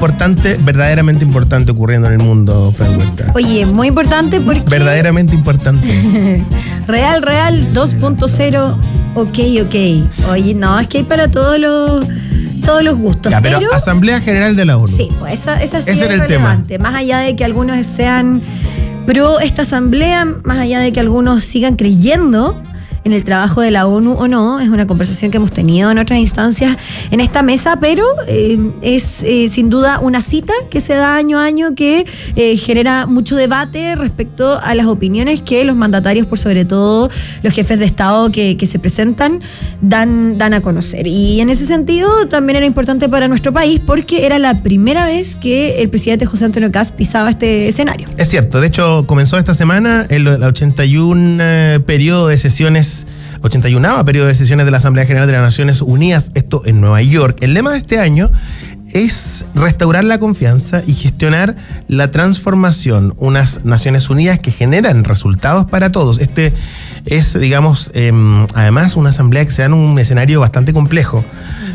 importante, verdaderamente importante ocurriendo en el mundo, Fran Huerta. Oye, muy importante porque... Verdaderamente importante. Real 2.0, ok. Oye, no, es que hay para todos los gustos. Ya, pero Asamblea General de la ONU. Sí, pues esa sí ese es era el relevante. tema. Más allá de que algunos sean pro esta asamblea, más allá de que algunos sigan creyendo en el trabajo de la ONU o no, es una conversación que hemos tenido en otras instancias en esta mesa, pero es sin duda una cita que se da año a año que genera mucho debate respecto a las opiniones que los mandatarios, por sobre todo los jefes de Estado que se presentan, dan a conocer. Y en ese sentido también era importante para nuestro país porque era la primera vez que el presidente José Antonio Kast pisaba este escenario. Es cierto, de hecho comenzó esta semana el 81 periodo de sesiones 81ª periodo de sesiones de la Asamblea General de las Naciones Unidas, esto en Nueva York. El lema de este año es restaurar la confianza y gestionar la transformación, unas Naciones Unidas que generan resultados para todos. Este es, digamos, además una asamblea que se da en un escenario bastante complejo.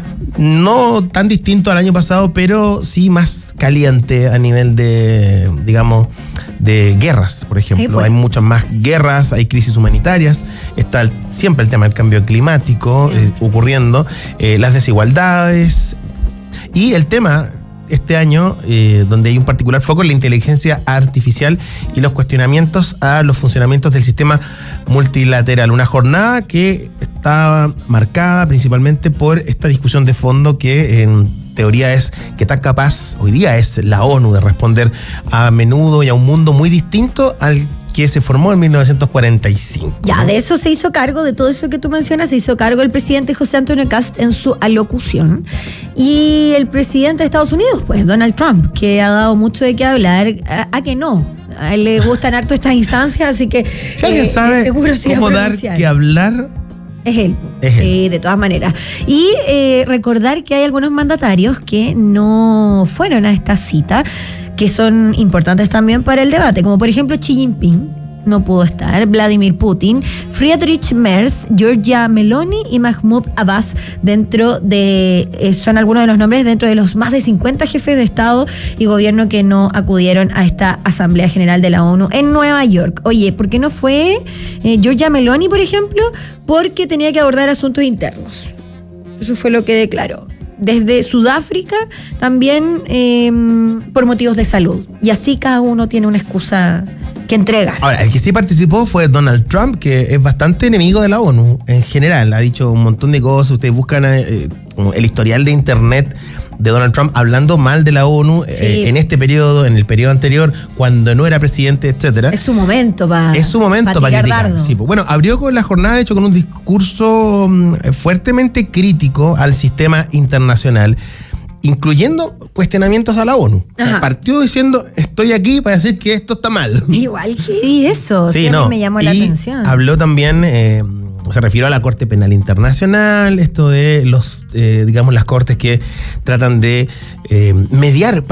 No tan distinto al año pasado, pero sí más caliente a nivel de, digamos, de guerras, por ejemplo. Sí, pues. Hay muchas más guerras, hay crisis humanitarias, está siempre el tema del cambio climático ocurriendo, las desigualdades y el tema este año, donde hay un particular foco en la inteligencia artificial y los cuestionamientos a los funcionamientos del sistema multilateral. Una jornada que está marcada principalmente por esta discusión de fondo que en teoría es que tan capaz hoy día es la ONU de responder a menudo y a un mundo muy distinto al que se formó en 1945. Ya, de eso se hizo cargo, de todo eso que tú mencionas, se hizo cargo el presidente José Antonio Kast en su alocución. Y el presidente de Estados Unidos, pues Donald Trump, que ha dado mucho de qué hablar, a que no. A él le gustan harto estas instancias, así que si alguien sabe cómo dar que hablar, es él. Sí, de todas maneras. Y recordar que hay algunos mandatarios que no fueron a esta cita, que son importantes también para el debate, como por ejemplo Xi Jinping, no pudo estar, Vladimir Putin, Friedrich Merz, Giorgia Meloni y Mahmoud Abbas, son algunos de los nombres dentro de los más de 50 jefes de Estado y gobierno que no acudieron a esta Asamblea General de la ONU en Nueva York. Oye, ¿por qué no fue Giorgia Meloni, por ejemplo? Porque tenía que abordar asuntos internos. Eso fue lo que declaró. Desde Sudáfrica también por motivos de salud. Y así cada uno tiene una excusa que entrega. Ahora, el que sí participó fue Donald Trump, que es bastante enemigo de la ONU en general. Ha dicho un montón de cosas. Ustedes buscan el historial de internet de Donald Trump hablando mal de la ONU en este periodo, en el periodo anterior, cuando no era presidente, etcétera. Es su momento para criticar. Sí, pues, bueno, abrió con la jornada, de hecho, con un discurso fuertemente crítico al sistema internacional, incluyendo cuestionamientos a la ONU. O sea, partió diciendo, estoy aquí para decir que esto está mal. Igual que eso, sí, a mí me llamó la atención. Habló también, se refirió a la Corte Penal Internacional, esto de los, digamos, las cortes que tratan de mediar